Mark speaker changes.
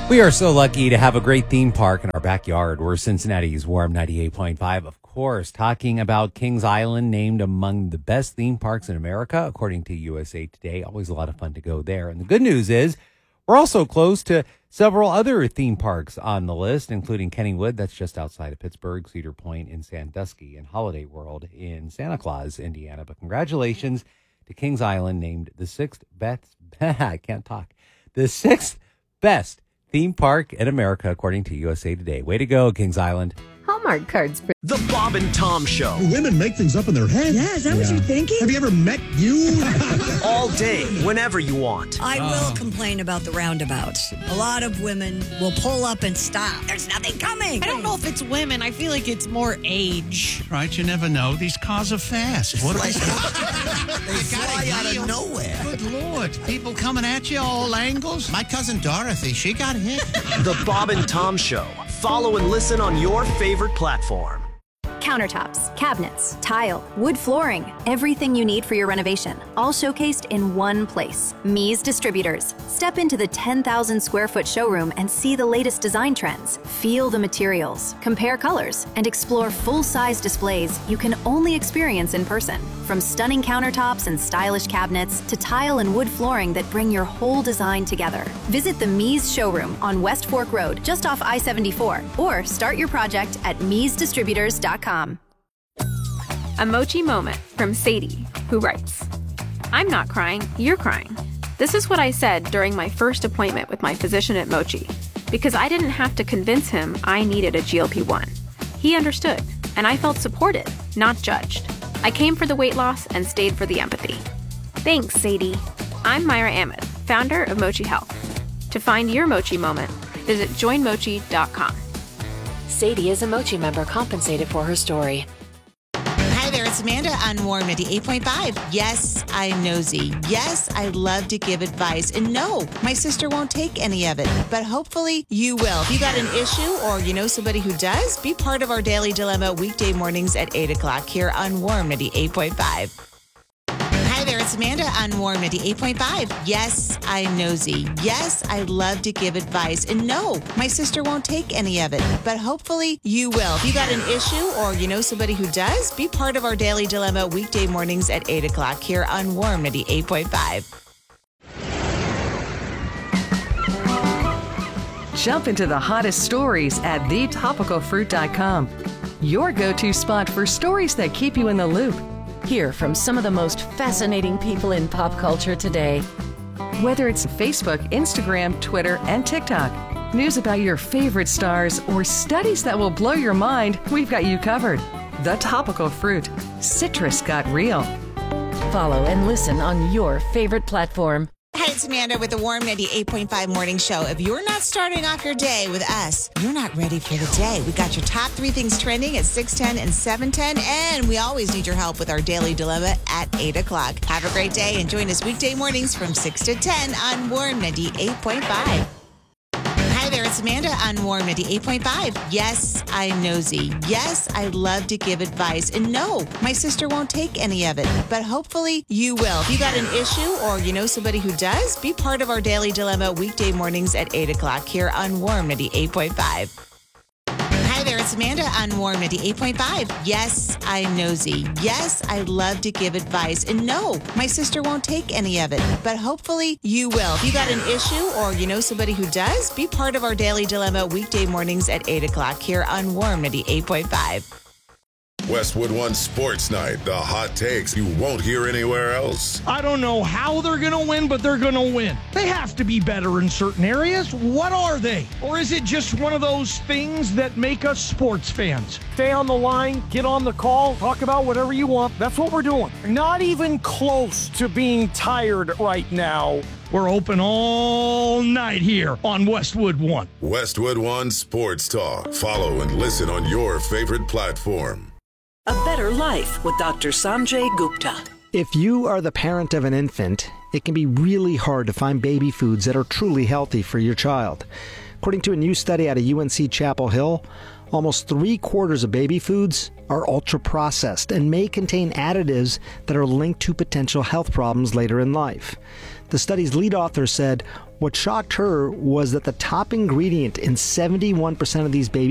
Speaker 1: We are so lucky to have a great theme park in our backyard. We're Cincinnati's Warm 98.5, of course, talking about Kings Island, named among the best theme parks in America, according to USA Today. Always a lot of fun to go there. And the good news is we're also close to several other theme parks on the list, including Kennywood, that's just outside of Pittsburgh, Cedar Point in Sandusky, and Holiday World in Santa Claus, Indiana. But congratulations to Kings Island, named the sixth best, the sixth best theme park in America, according to USA Today. Way to go, Kings Island.
Speaker 2: Hallmark cards.
Speaker 3: The Bob and Tom Show.
Speaker 4: Women make things up in their head.
Speaker 5: Yeah, is that what you're thinking?
Speaker 4: Have you ever met you?
Speaker 3: All day, whenever you want.
Speaker 5: I will complain about the roundabouts. A lot of women will pull up and stop. There's nothing coming.
Speaker 6: I don't know if it's women. I feel like it's more age.
Speaker 7: Right, you never know. These cars are fast. What are they?
Speaker 8: They fly out of nowhere.
Speaker 7: Good Lord. People coming at you all angles. My cousin Dorothy, she got hit.
Speaker 3: The Bob and Tom Show. Follow and listen on your favorite platform.
Speaker 9: Countertops, cabinets, tile, wood flooring, everything you need for your renovation, all showcased in one place. Mies Distributors. Step into the 10,000 square foot showroom and see the latest design trends. Feel the materials, compare colors, and explore full-size displays you can only experience in person. From stunning countertops and stylish cabinets to tile and wood flooring that bring your whole design together. Visit the Mies showroom on West Fork Road, just off I-74, or start your project at miesdistributors.com.
Speaker 10: A Mochi moment from Sadie, who writes, I'm not crying, you're crying. This is what I said during my first appointment with my physician at Mochi, because I didn't have to convince him I needed a GLP-1. He understood, and I felt supported, not judged. I came for the weight loss and stayed for the empathy. Thanks, Sadie. I'm Myra Ahmed, founder of Mochi Health. To find your Mochi moment, visit joinmochi.com.
Speaker 11: Sadie is a Mochi member compensated for her story.
Speaker 6: Hi there, it's Amanda on Warm 98.5. Yes, I'm nosy. Yes, I love to give advice. And no, my sister won't take any of it. But hopefully you will. If you got an issue or you know somebody who does, be part of our Daily Dilemma weekday mornings at 8 o'clock here on Warm 98.5. Hi there, it's Amanda on Warm 98.5. Yes, I'm nosy. Yes, I love to give advice. And no, my sister won't take any of it. But hopefully you will. If you got an issue or you know somebody who does, be part of our Daily Dilemma weekday mornings at 8 o'clock here on Warm 98.5.
Speaker 12: Jump into the hottest stories at thetopicalfruit.com. Your go-to spot for stories that keep you in the loop.
Speaker 2: Hear from some of the most fascinating people in pop culture today.
Speaker 12: Whether it's Facebook, Instagram, Twitter, and TikTok, news about your favorite stars, or studies that will blow your mind, we've got you covered. The Topical Fruit. Citrus got real.
Speaker 2: Follow and listen on your favorite platform.
Speaker 6: Hi, it's Amanda with the Warm 98.5 Morning Show. If you're not starting off your day with us, you're not ready for the day. We got your top 3 things trending at 6:10 and 7:10, and we always need your help with our Daily Dilemma at 8 o'clock. Have a great day and join us weekday mornings from 6 to 10 on Warm 98.5. Hi there, it's Amanda on Warm 98.5. Yes, I'm nosy. Yes, I love to give advice. And no, my sister won't take any of it. But hopefully you will. If you got an issue or you know somebody who does, be part of our Daily Dilemma weekday mornings at 8 o'clock here on Warm 98.5. Hi there, it's Amanda on Warm 98.5. Yes, I'm nosy. Yes, I love to give advice. And no, my sister won't take any of it. But hopefully you will. If you got an issue or you know somebody who does, be part of our Daily Dilemma weekday mornings at 8 o'clock here on Warm 98.5.
Speaker 13: Westwood One Sports Night, the hot takes you won't hear anywhere else.
Speaker 14: I don't know how they're going to win, but they're going to win. They have to be better in certain areas. What are they? Or is it just one of those things that make us sports fans? Stay on the line, get on the call, talk about whatever you want. That's what we're doing. Not even close to being tired right now. We're open all night here on Westwood One.
Speaker 13: Westwood One Sports Talk. Follow and listen on your favorite platform.
Speaker 15: A Better Life with Dr. Sanjay Gupta.
Speaker 16: If you are the parent of an infant, it can be really hard to find baby foods that are truly healthy for your child. According to a new study out of UNC Chapel Hill, almost 3/4 of baby foods are ultra-processed and may contain additives that are linked to potential health problems later in life. The study's lead author said, What shocked her was that the top ingredient in 71% of these baby